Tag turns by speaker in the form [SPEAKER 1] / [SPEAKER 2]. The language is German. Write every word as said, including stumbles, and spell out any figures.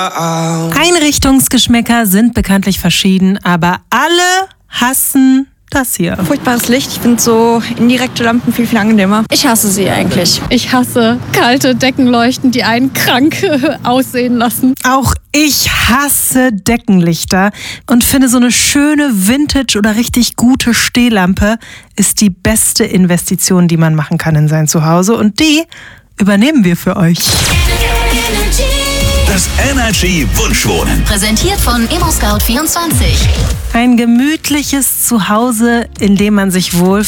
[SPEAKER 1] Einrichtungsgeschmäcker sind bekanntlich verschieden, aber alle hassen das hier.
[SPEAKER 2] Furchtbares Licht. Ich finde so indirekte Lampen viel, viel angenehmer. Ich hasse sie eigentlich.
[SPEAKER 3] Ich hasse kalte Deckenleuchten, die einen krank aussehen lassen.
[SPEAKER 1] Auch ich hasse Deckenlichter und finde, so eine schöne Vintage oder richtig gute Stehlampe ist die beste Investition, die man machen kann in sein Zuhause. Und die übernehmen wir für euch.
[SPEAKER 4] Das Energy Wunschwohnen.
[SPEAKER 5] Präsentiert von ImmoScout vierundzwanzig.
[SPEAKER 1] Ein gemütliches Zuhause, in dem man sich wohl